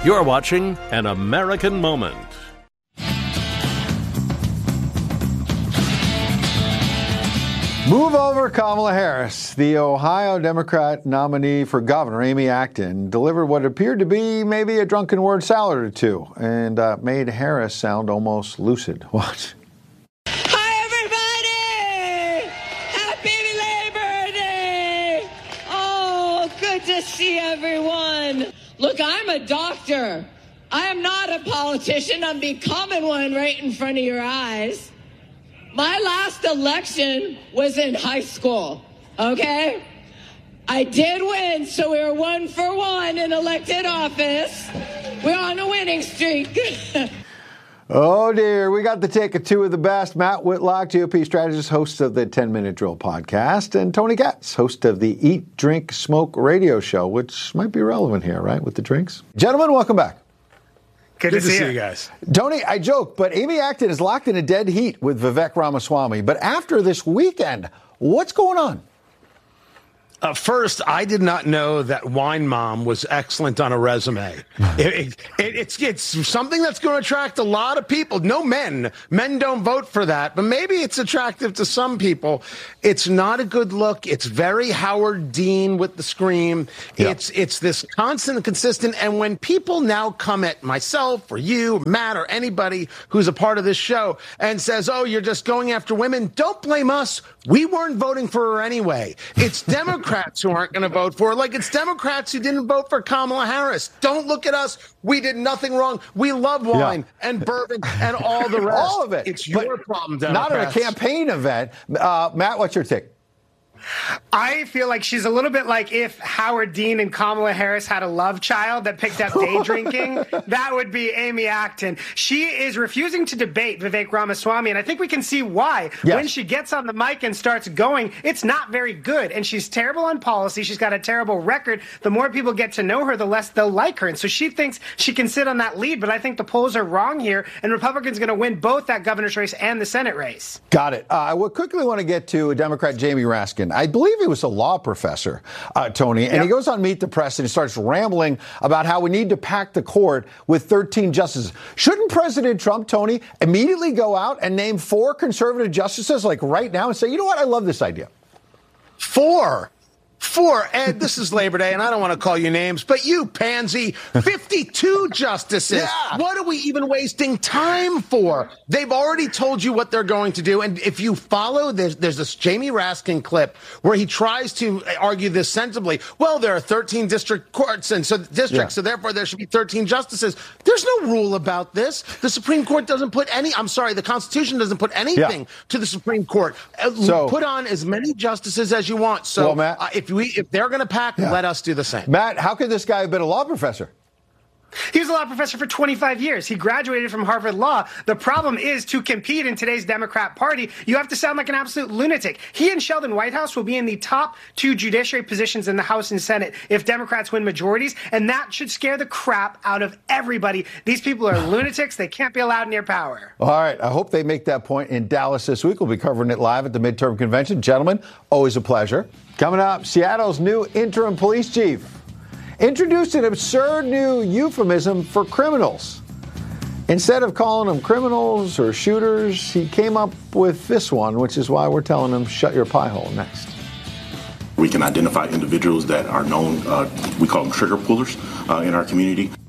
You're watching An American Moment. Move over Kamala Harris. The Ohio Democrat nominee for governor, Amy Acton, delivered what appeared to be maybe a drunken word salad or two and made Harris sound almost lucid. Watch. Hi, everybody! Happy Labor Day! Oh, good to see everyone. Look, I'm a doctor. I am not a politician. I'm becoming one right in front of your eyes. My last election was in high school, okay? I did win, so we were 1 for 1 in elected office. We're on a winning streak. Oh, dear. We got the take of two of the best. Matt Whitlock, GOP strategist, host of the 10-Minute Drill podcast, and Tony Katz, host of the Eat, Drink, Smoke radio show, which might be relevant here, right, with the drinks? Gentlemen, welcome back. Good to see you guys. Tony, I joke, but Amy Acton is locked in a dead heat with Vivek Ramaswamy. But after this weekend, what's going on? First, I did not know that Wine Mom was excellent on a resume. It's something that's going to attract a lot of people. No men. Men don't vote for that, but maybe it's attractive to some people. It's not a good look. It's very Howard Dean with the scream. Yeah. It's this constant and consistent. And when people now come at myself or you, Matt, or anybody who's a part of this show and says, oh, you're just going after women, don't blame us. We weren't voting for her anyway. It's Democrats who aren't going to vote for her, like it's Democrats who didn't vote for Kamala Harris. Don't look at us. We did nothing wrong. We love wine and bourbon and all the rest. All of it. It's your problem, Democrats. Not at a campaign event. Matt, what's your take? I feel like she's a little bit like if Howard Dean and Kamala Harris had a love child that picked up day drinking. That would be Amy Acton. She is refusing to debate Vivek Ramaswamy, and I think we can see why. Yes. When she gets on the mic and starts going, it's not very good, and she's terrible on policy. She's got a terrible record. The more people get to know her, the less they'll like her, and so she thinks she can sit on that lead, but I think the polls are wrong here, and Republicans are going to win both that governor's race and the Senate race. Got it. I would quickly want to get to Democrat Jamie Raskin. I believe he was a law professor, Tony, and he goes on Meet the Press and he starts rambling about how we need to pack the court with 13 justices. Shouldn't President Trump, Tony, immediately go out and name 4 conservative justices, like right now, and say, you know what, I love this idea? 4. Ed, this is Labor Day, and I don't want to call you names, but you pansy, 52 justices. Yeah. What are we even wasting time for? They've already told you what they're going to do, and if you follow, there's this Jamie Raskin clip where he tries to argue this sensibly. Well, there are 13 district courts, and so so therefore there should be 13 justices. There's no rule about this. The Supreme Court doesn't put the Constitution doesn't put anything to the Supreme Court. So, put on as many justices as you want. So Matt, if they're going to pack, let us do the same. Matt, how could this guy have been a law professor? He was a law professor for 25 years. He graduated from Harvard Law. The problem is, to compete in today's Democrat Party, you have to sound like an absolute lunatic. He and Sheldon Whitehouse will be in the top 2 judiciary positions in the House and Senate if Democrats win majorities, and that should scare the crap out of everybody. These people are lunatics. They can't be allowed near power. All right. I hope they make that point in Dallas this week. We'll be covering it live at the midterm convention. Gentlemen, always a pleasure. Coming up, Seattle's new interim police chief introduced an absurd new euphemism for criminals. Instead of calling them criminals or shooters, he came up with this one, which is why we're telling them, shut your pie hole, next. We can identify individuals that are known, we call them trigger pullers in our community.